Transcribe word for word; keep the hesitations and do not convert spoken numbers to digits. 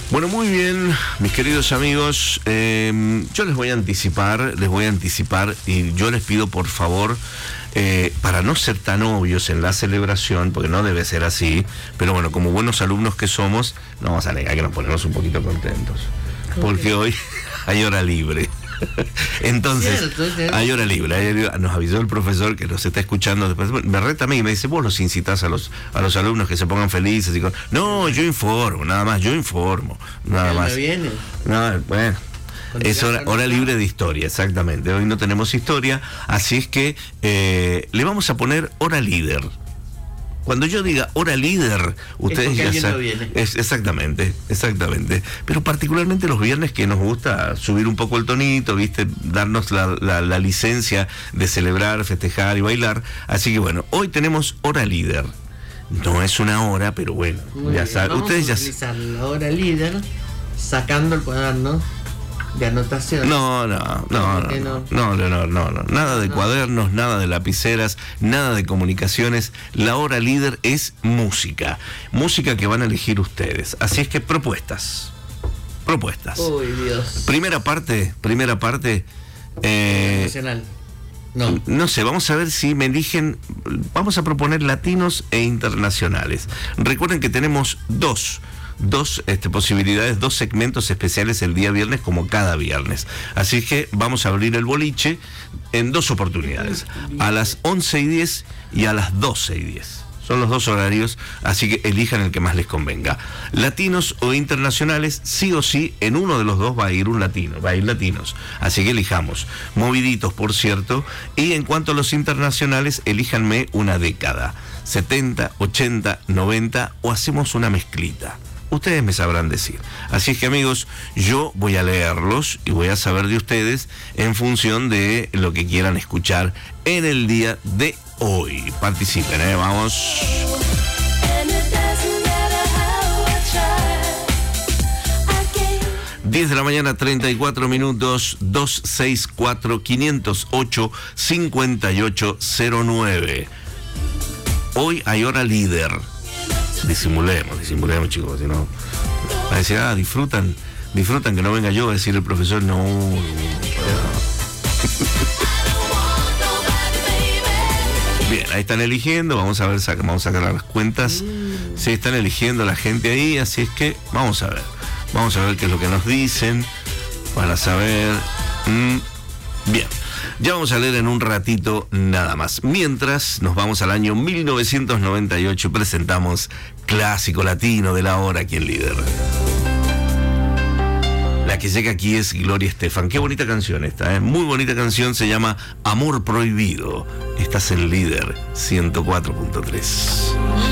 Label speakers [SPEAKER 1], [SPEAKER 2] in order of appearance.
[SPEAKER 1] Bueno, muy bien, mis queridos amigos, eh, yo les voy a anticipar, les voy a anticipar y yo les pido por favor, eh, para no ser tan obvios en la celebración, porque no debe ser así, pero bueno, como buenos alumnos que somos, no vamos a negar que nos ponemos un poquito contentos, porque hoy hay hora libre. Entonces, cierto, cierto. hay hora libre. Hay, nos avisó el profesor que nos está escuchando. Después me reta a mí y me dice: vos los incitás a los a los alumnos que se pongan felices. Y con, no, yo informo, nada más, yo informo, nada más.
[SPEAKER 2] ¿Me viene?
[SPEAKER 1] No, bueno. Es hora, hora libre de historia, exactamente. Hoy no tenemos historia, así es que eh, le vamos a poner hora líder. Cuando yo diga hora líder, ustedes ya saben. Es, exactamente, exactamente. Pero particularmente los viernes que nos gusta subir un poco el tonito, ¿viste? Darnos la, la, la licencia de celebrar, festejar y bailar. Así que bueno, hoy tenemos hora líder. No es una hora, pero bueno,
[SPEAKER 2] muy
[SPEAKER 1] ya
[SPEAKER 2] saben.
[SPEAKER 1] Ustedes ya
[SPEAKER 2] saben. La hora líder, sacando el cuaderno de anotación.
[SPEAKER 1] No, no, no, no, no, no, no, no, no, nada de cuadernos, nada de lapiceras, nada de comunicaciones. La hora líder es música, música que van a elegir ustedes. Así es que propuestas, propuestas.
[SPEAKER 2] Uy, Dios.
[SPEAKER 1] Primera parte, primera parte. Eh,
[SPEAKER 2] Nacional. No.
[SPEAKER 1] No sé, vamos a ver si me eligen. Vamos a proponer latinos e internacionales. Recuerden que tenemos dos. dos este, posibilidades, dos segmentos especiales el día viernes, como cada viernes. Así que vamos a abrir el boliche en dos oportunidades, a las once y diez y a las doce y diez. Son los dos horarios, así que elijan el que más les convenga. Latinos o internacionales, sí o sí, en uno de los dos va a ir un latino, va a ir latinos. Así que elijamos. Moviditos, por cierto. Y en cuanto a los internacionales, elíjanme una década. setenta, ochenta, noventa o hacemos una mezclita. Ustedes me sabrán decir. Así es que, amigos, yo voy a leerlos y voy a saber de ustedes en función de lo que quieran escuchar en el día de hoy. Participen, ¿eh? Vamos. diez de la mañana, treinta y cuatro minutos, dos seis cuatro, cinco cero ocho, cinco ocho cero nueve. Hoy hay hora líder. Disimulemos, disimulemos, chicos, si no, a decir, ah, disfrutan, disfrutan que no venga yo, a decir el profesor, no, no, no. Bien, ahí están eligiendo, vamos a ver, vamos a sacar las cuentas, sí, están eligiendo la gente ahí, así es que vamos a ver, vamos a ver qué es lo que nos dicen, para saber, mmm, bien. Ya vamos a leer en un ratito nada más. Mientras nos vamos al año mil novecientos noventa y ocho y presentamos Clásico Latino de la hora aquí en Líder. La que llega aquí es Gloria Estefan. Qué bonita canción esta, ¿eh? Muy bonita canción, se llama Amor Prohibido. Estás en Líder ciento cuatro punto tres.